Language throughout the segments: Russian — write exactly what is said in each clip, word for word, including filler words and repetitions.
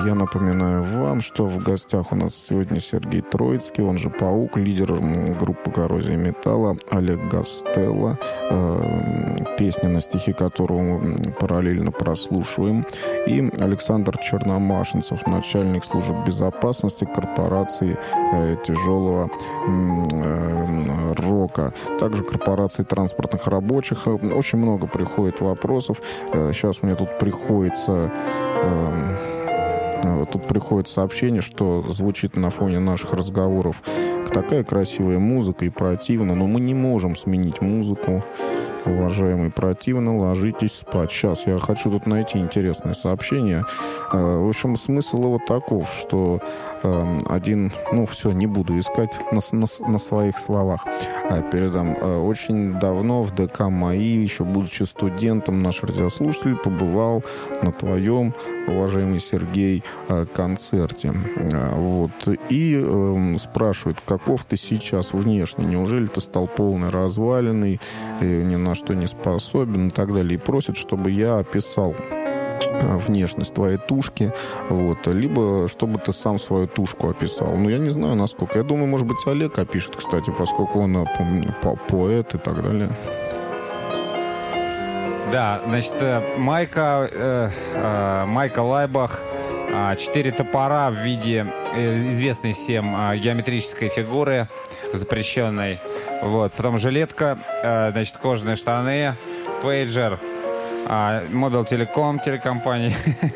Я напоминаю вам, что в гостях у нас сегодня Сергей Троицкий, он же Паук, лидер группы «Коррозия металла», Олег Гастелло, песня, на стихи которого мы параллельно прослушиваем, и Александр Черномашинцев, начальник службы безопасности корпорации тяжелого рока, также корпорации транспортных рабочих. Очень много приходит вопросов. Сейчас мне тут приходится Тут приходит сообщение, что звучит на фоне наших разговоров такая красивая музыка и противно, но мы не можем сменить музыку. Уважаемый, противно, ложитесь спать. Сейчас я хочу тут найти интересное сообщение. В общем, смысл его таков, что один... Ну, все, не буду искать на, на, на своих словах. Передам. Очень давно в ДК МАИ, еще будучи студентом, наш радиослушатель побывал на твоем, уважаемый Сергей, концерте. Вот. И э, спрашивает, каков ты сейчас внешне? Неужели ты стал полной развалиной, ни на что не способен и так далее, и просит, чтобы я описал внешность твоей тушки, вот, либо чтобы ты сам свою тушку описал. Ну, я не знаю, насколько. Я думаю, может быть, Олег опишет, кстати, поскольку он по поэт и так далее. Да, значит, Майка, э, э, Майка Лайбах, четыре топора в виде известной всем геометрической фигуры, запрещенной. Вот. Потом жилетка, значит, кожаные штаны, пейджер, Мобил Телеком, телекомпания.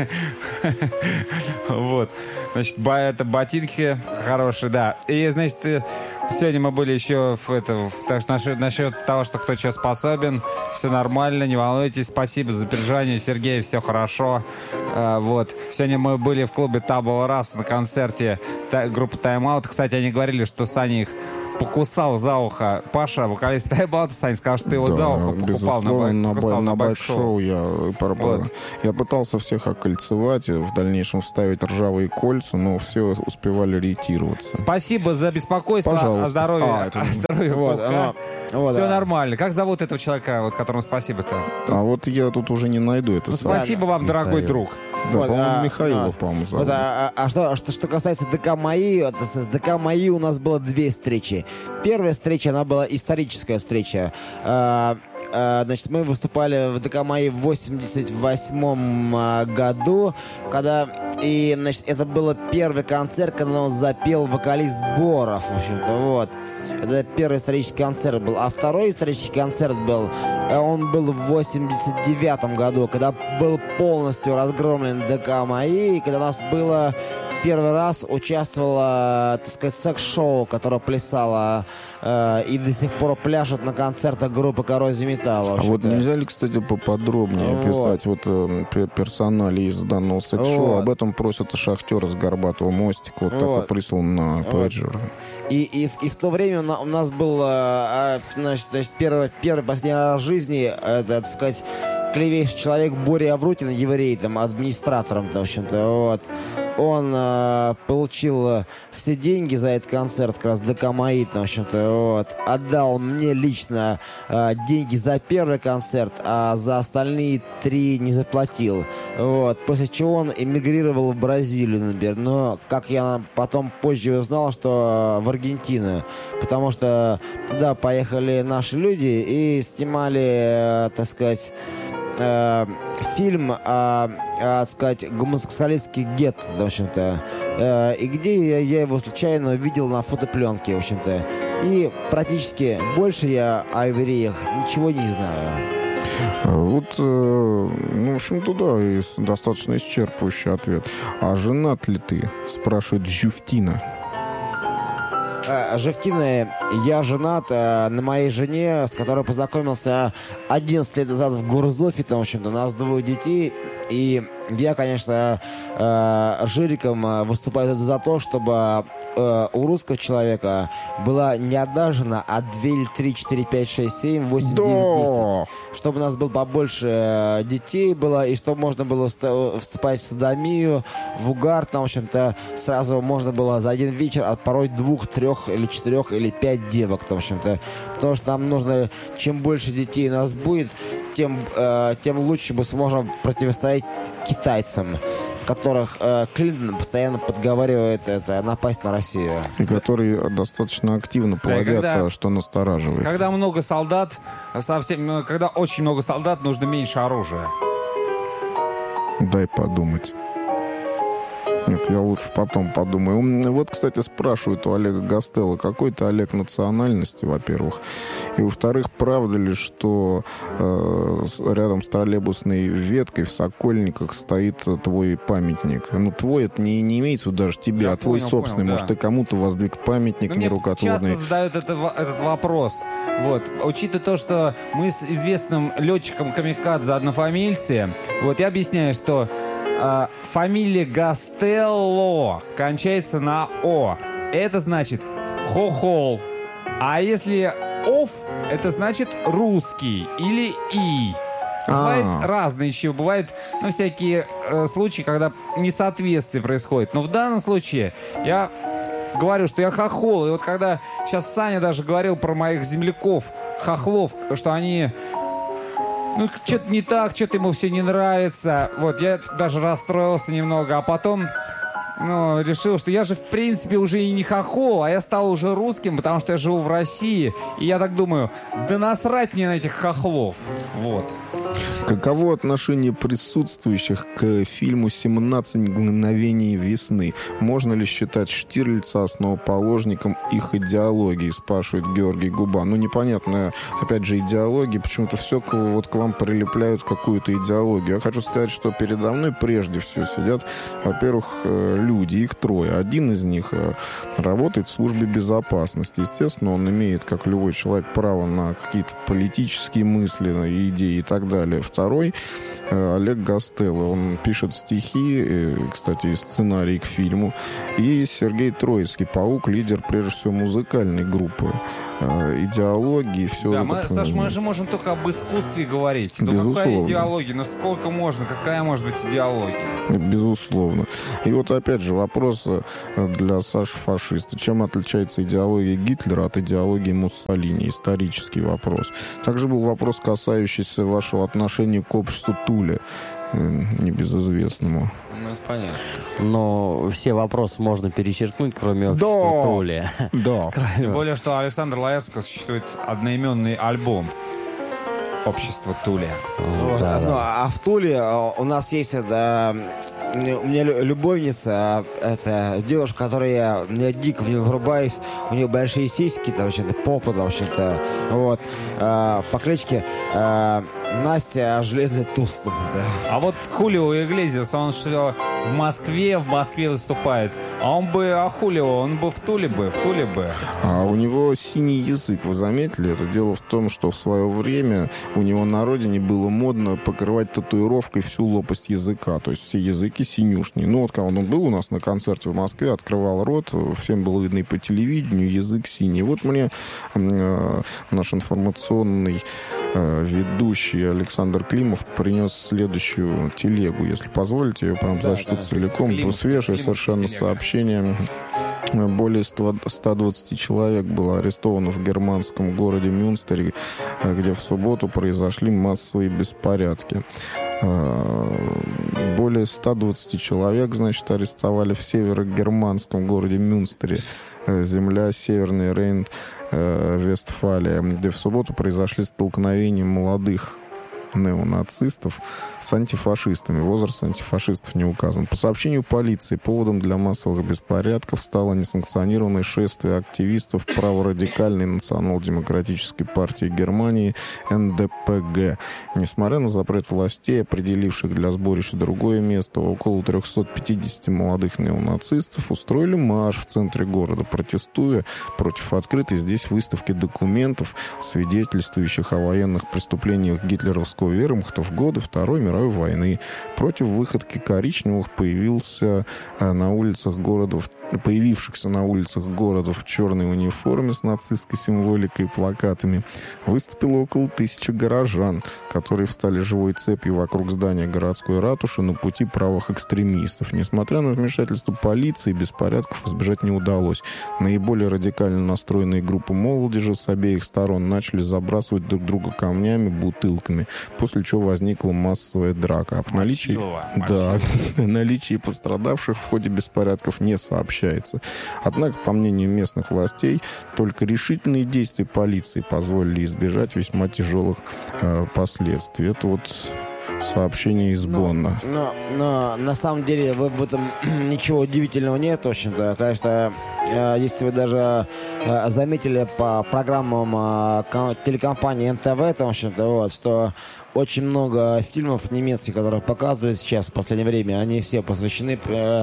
Вот. Значит, это ботинки хорошие, да. И, значит, сегодня мы были еще в это, так что насчет, насчет того, что кто что способен, все нормально, не волнуйтесь. Спасибо за поддержание, Сергей, все хорошо. А, вот. Сегодня мы были в клубе Табула Раса на концерте группы Time Out. Кстати, они говорили, что Саня их покусал за ухо. Паша, вокалист Time Out, Саня сказал, что ты его да, за ухо покупал на, на, покусал на, на байк-шоу. Я, вот. я пытался всех окольцевать, в дальнейшем вставить ржавые кольца, но все успевали ретироваться. Спасибо за беспокойство. Пожалуйста. О здоровье. А, это... О здоровье. Вот, а, вот, все да. нормально. Как зовут этого человека, вот, которому спасибо-то? А вот я тут уже не найду это. Ну, спасибо вам, Михаил. дорогой друг. Да, вот, по-моему, а, Михаила, а, по-моему, зовут. Вот, а, а, а что, что, что касается ДК МАИ, вот, с ДК МАИ у нас было две встречи. Первая встреча, она была историческая встреча. А, а, значит, мы выступали в ДК МАИ в восемьдесят восьмом а, году, когда, и, значит, это был первый концерт, когда он запел вокалист Боров, в общем-то, вот. Это первый исторический концерт был. А второй исторический концерт был, он был в восемьдесят девятом году, когда был полностью разгромлен ДК МАИ, когда у нас было первый раз участвовала, так сказать, секс-шоу, которое плясало э, и до сих пор пляшет на концертах группы «Коррозия металла». А вот нельзя ли, кстати, поподробнее вот. описать вот, э, персонали из данного секс-шоу? Вот. Об этом просят шахтеры с Горбатого мостика, вот, вот. так и прислан на пейджер. Вот. И, и, и в то время у нас был, э, значит, значит, первый, первый последний раз в жизни, это, так сказать, клевейший человек Боря Аврутин, еврей, там, администратором, там, в общем-то, вот. Он э, получил э, все деньги за этот концерт, как раз ДК МАИ, там, в общем-то, вот. Отдал мне лично э, деньги за первый концерт, а за остальные три не заплатил. Вот. После чего он эмигрировал в Бразилию, например. Но, как я потом позже узнал, что в Аргентину. Потому что туда поехали наши люди и снимали, э, так сказать, Э, фильм о, о, так сказать, гомосексуалистских гетто, в общем-то, э, и где я, я его случайно видел на фотопленке, в общем-то, и практически больше я о евреях ничего не знаю. Вот, э, ну, в общем-то, да, и достаточно исчерпывающий ответ. А женат ли ты? Спрашивает Жюфтина. Жевтина, я женат э, на моей жене, с которой познакомился одиннадцать лет назад в Гурзофе, там, в общем-то, у нас двое детей, и я, конечно, э, жириком выступаю за то, чтобы э, у русского человека была не одна жена, а две или три, четыре, пять, шесть, семь, восемь, да. девять, десять. Чтобы у нас было побольше детей было, и чтобы можно было вступать в содомию, в угар, там, в общем-то, сразу можно было за один вечер от порой двух, трех или четырех или пять девок, там, в общем-то. Потому что нам нужно, чем больше детей у нас будет, тем, э, тем лучше мы сможем противостоять китайцам. которых э, Клинтон постоянно подговаривает это, напасть на Россию. И которые достаточно активно плодятся, Да, когда, что настораживает. Когда много солдат, совсем, когда очень много солдат, нужно меньше оружия. Дай подумать. Нет, я лучше потом подумаю. Вот, кстати, спрашивают у Олега Гастелло, какой ты, Олег, национальности, во-первых. И, во-вторых, правда ли, что э, рядом с троллейбусной веткой в Сокольниках стоит твой памятник? Ну, твой, это не, не имеется в виду даже тебе, я а твой понял, собственный. понял, Может, да. ты кому-то воздвиг памятник Но нерукотворный. Мне часто задают это, этот вопрос. Вот. Учитывая то, что мы с известным летчиком Камикадзе однофамильцы, вот я объясняю, что э, фамилия Гастелло кончается на О. Это значит хохол. А если ов, это значит русский или и. Бывает А. разные еще. Бывают ну, всякие э, случаи, когда несоответствие происходит. Но в данном случае я говорю, что я хохол. И вот когда сейчас Саня даже говорил про моих земляков, хохлов, что они... Ну, что-то не так, что-то ему все не нравится. Вот, я даже расстроился немного. А потом, ну, решил, что я же, в принципе, уже и не хохол, а я стал уже русским, потому что я живу в России. И я так думаю, да насрать мне на этих хохлов. Вот. Каково отношение присутствующих к фильму «семнадцать мгновений весны»? Можно ли считать Штирлица основоположником их идеологии, спрашивает Георгий Губа. Ну, непонятно, опять же, идеология. Почему-то все к, вот к вам прилепляют какую-то идеологию. Я хочу сказать, что передо мной прежде всего сидят, во-первых, люди, их трое. Один из них работает в службе безопасности. Естественно, он имеет, как любой человек, право на какие-то политические мысли, идеи и так далее. Второй Олег Гастелло. Он пишет стихи, кстати, и сценарий к фильму. И Сергей Троицкий, Паук, лидер, прежде всего, музыкальной группы. Идеологии, все да, это. Мы, Саш, мы же можем только об искусстве говорить. Ну какая идеология? Ну сколько можно? Какая может быть идеология? Безусловно. И вот опять же вопрос для Саши фашиста. Чем отличается идеология Гитлера от идеологии Муссолини? Исторический вопрос. Также был вопрос, касающийся вашего отношения к обществу Туле, небезызвестному. Ну, понятно. Но все вопросы можно перечеркнуть, кроме общества Да. Тули. Да. Тем более, что Александр Лаевского существует одноименный альбом «Общество Тули». Вот. Да, Ну, да. а в Туле а, у нас есть это, у меня лю- любовница, а, это девушка, которая я, я дико в нее врубаюсь, у нее большие сиськи, там, вообще-то, попа, там, вообще-то, вот, а, по кличке а, Настя Железный Туз. там, да. А вот Хулио Иглезиас, он что, в Москве, в Москве выступает. А он бы, а Хулио, он бы в Туле бы, в Туле бы. А у него синий язык, вы заметили? Это дело в том, что в свое время у него на родине было модно покрывать татуировкой всю лопасть языка. То есть все языки синюшние. Ну вот когда он был у нас на концерте в Москве, открывал рот, всем было видно и по телевидению, язык синий. Вот мне э, наш информационный э, ведущий Александр Климов принес следующую телегу. Если позволите, я прям Да, зачту да. целиком. Климов, Свежее Климов совершенно телега. сообщение. Более ста двадцати человек было арестовано в германском городе Мюнстере, где в субботу произошли массовые беспорядки. Более ста двадцати человек, значит, арестовали в северогерманском городе Мюнстере, земля Северный Рейн-Вестфалия, где в субботу произошли столкновения молодых неонацистов с антифашистами. Возраст антифашистов не указан. По сообщению полиции, поводом для массовых беспорядков стало несанкционированное шествие активистов праворадикальной национал-демократической партии Германии эн дэ пэ гэ. Несмотря на запрет властей, определивших для сборища другое место, около триста пятьдесят молодых неонацистов устроили марш в центре города, протестуя против открытой здесь выставки документов, свидетельствующих о военных преступлениях гитлеровского вермахта в годы Второй мировой войны. Против выходки коричневых появился на улицах города в появившихся на улицах города в черной униформе с нацистской символикой и плакатами, выступило около тысячи горожан, которые встали живой цепью вокруг здания городской ратуши на пути правых экстремистов. Несмотря на вмешательство полиции, беспорядков избежать не удалось. Наиболее радикально настроенные группы молодежи с обеих сторон начали забрасывать друг друга камнями, бутылками, после чего возникла массовая драка. О наличии, да, наличии пострадавших в ходе беспорядков не сообщается. Однако, по мнению местных властей, только решительные действия полиции позволили избежать весьма тяжелых э, последствий. Это вот сообщение из Бонна. Но, но, но на самом деле в, в этом ничего удивительного нет, в общем-то. Конечно, э, если вы даже э, заметили по программам э, телекомпании эн тэ вэ, там, в общем-то, вот, что очень много фильмов немецких, которые показывают сейчас в последнее время, они все посвящены э,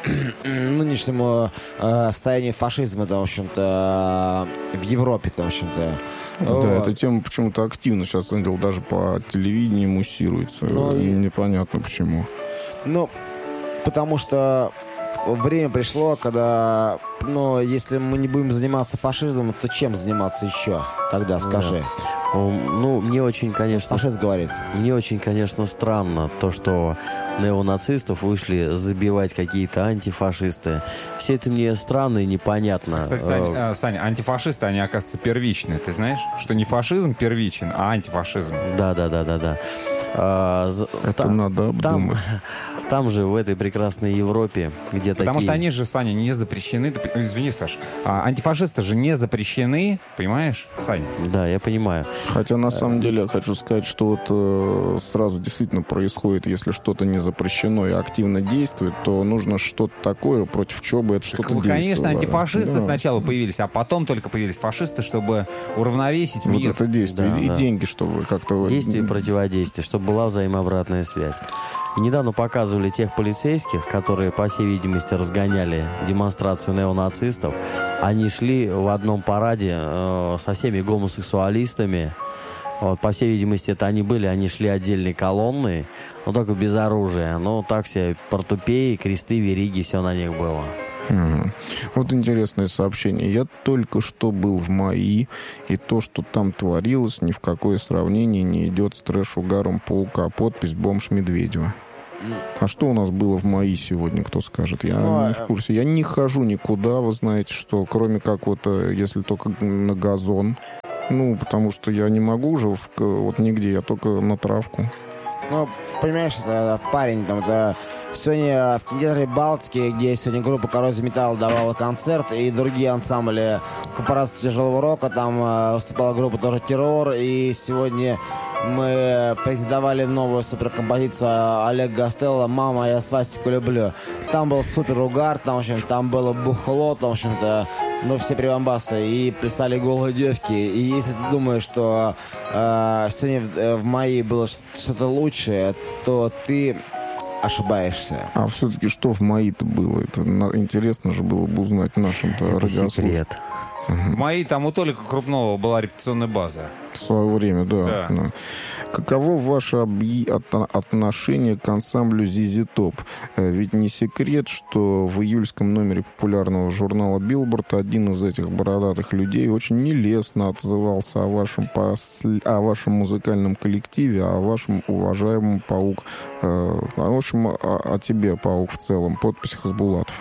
нынешнему э, состоянию фашизма, там, в общем-то, э, в Европе, там, в общем-то. Да, вот. Эта тема почему-то активно сейчас, видел, даже по телевидению муссируется. Ну, непонятно почему. Ну, потому что время пришло, когда, ну, если мы не будем заниматься фашизмом, то чем заниматься еще тогда, скажи? Да. Ну, мне очень, конечно... Фашист говорит. Мне очень, конечно, странно то, что неонацистов вышли забивать какие-то антифашисты. Все это мне странно и непонятно. Кстати, Сань, э, Саня, антифашисты, они, оказывается, первичные. Ты знаешь, что не фашизм первичен, а антифашизм. Да-да-да-да-да. А, это там, надо обдумать. Там, там же, в этой прекрасной Европе, где Потому такие... что они же, Саня, не запрещены. Ты, ну, извини, Саш. А, антифашисты же не запрещены, понимаешь, Саня? Да, я понимаю. Хотя, на самом деле, я хочу сказать, что вот э, сразу действительно происходит, если что-то не запрещено и активно действует, то нужно что-то такое, против чего бы это что-то действовало. Конечно, антифашисты да. сначала появились, а потом только появились фашисты, чтобы уравновесить мир. Вот это действие. Да, и да. деньги, чтобы как-то... Действие и противодействие, чтобы была взаимообратная связь. И недавно показывали тех полицейских, которые, по всей видимости, разгоняли демонстрацию неонацистов. Они шли в одном параде э, со всеми гомосексуалистами. Вот, по всей видимости, это они были, они шли отдельной колонной, но только без оружия. Ну, так все портупеи, кресты, вериги, все на них было. Угу. Вот интересное сообщение. Я только что был в МАИ, и то, что там творилось, ни в какое сравнение не идет с трэш-угаром Паука. Подпись «Бомж Медведева». А что у нас было в МАИ сегодня, кто скажет? Я ну, не в курсе. Я не хожу никуда, вы знаете, что, кроме как вот, если только на газон. Ну, потому что я не могу уже в, вот нигде, я только на травку. Ну, понимаешь, это парень там, это... Сегодня в кинотеатре «Балтики», где сегодня группа «Коррозия металла» давала концерт, и другие ансамбли корпорации тяжелого рока, там э, выступала группа тоже «Террор», и сегодня мы презентовали новую суперкомпозицию Олега Гастелло «Мама, я свастику люблю». Там был супер угар, там, в общем, там было бухло, там, в общем-то, ну, все прибамбасы, и плясали голые девки. И если ты думаешь, что э, сегодня в, в МАИ было что-то лучшее, то ты... ошибаешься. А все-таки что в МАИ-то было? Это интересно же было бы узнать нашим-то радиослушателям. В МАИ там у Толика Крупного была репетиционная база. В свое время, да. да. да. Каково ваше объ... от... отношение к ансамблю зет Top? Ведь не секрет, что в июльском номере популярного журнала Billboard один из этих бородатых людей очень нелестно отзывался о вашем, пос... о вашем музыкальном коллективе, о вашем уважаемом Паук. В общем, о, о тебе, Паук, в целом. Подпись Хасбулатов.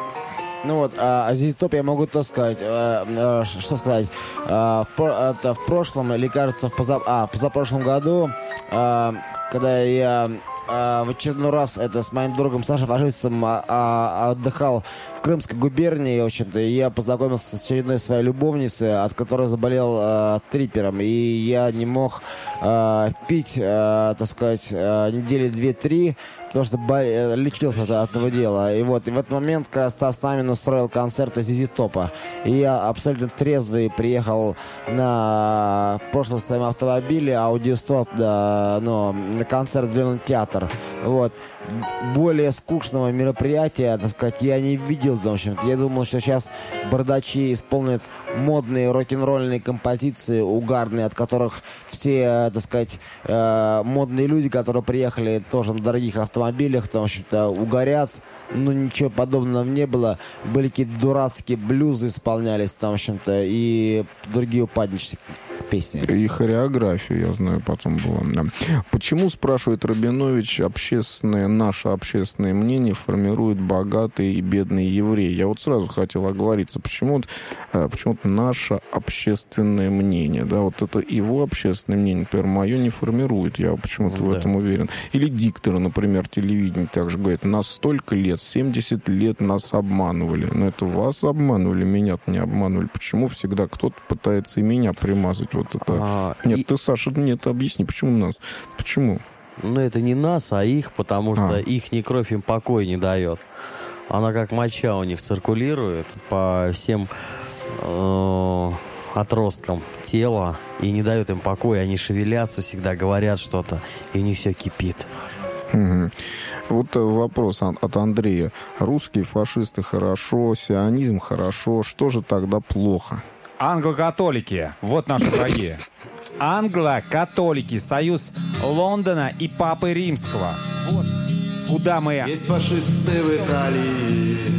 Ну вот, а здесь топ я могу то сказать, а, а, что сказать, а, в, это, в прошлом, или кажется, в поза, а, позапрошлом году, а, когда я а, в очередной раз это с моим другом Сашей Фашистом а, а, отдыхал в Крымской губернии, в общем-то, и я познакомился с очередной своей любовницей, от которой заболел а, трипером, и я не мог а, пить, а, так сказать, а, недели две-три, потому что бол- лечился от, от этого дела. И вот, и в этот момент как раз Стас Намин устроил концерт из зет Топа. И я абсолютно трезвый приехал на в прошлом своем автомобиле Audi сто да, ну, на концерт в Зеленый театр. Вот. Более скучного мероприятия, так сказать, я не видел. В общем, я думал, что сейчас бардачи исполнят модные рок-н-ролльные композиции, угарные, от которых все, так сказать, э, модные люди, которые приехали тоже на дорогих автомобилях, там, в общем-то, угорят. ну, ничего подобного не было. Были какие-то дурацкие блюзы исполнялись там, в общем-то, и другие упаднические песни. И хореография, я знаю, потом была. Да. Почему, спрашивает Рабинович, общественное, наше общественное мнение формирует богатые и бедные евреи? Я вот сразу хотел оговориться, почему почему-то наше общественное мнение, да, вот это его общественное мнение, например, мое не формирует, я почему-то Ну, в да. этом уверен. Или дикторы, например, телевидение также говорят, нас столько лет, семьдесят лет нас обманывали. Но это вас обманывали, меня-то не обманывали. Почему всегда кто-то пытается и меня примазать? Вот это. А, Нет, и- ты, Саша, нет, объясни, почему нас? Почему? Ну, это не нас, а их, потому что А. их не кровь им покой не дает. Она как моча у них циркулирует по всем э, отросткам тела и не дает им покоя. Они шевелятся, всегда говорят что-то, и у них все кипит. Мгм. Вот э, вопрос от от Андрея. Русские фашисты хорошо, сионизм хорошо. Что же тогда плохо? Англо-католики. Вот наши враги. Англо-католики. Союз Лондона и Папы Римского. Вот куда мы... Есть фашисты в Италии,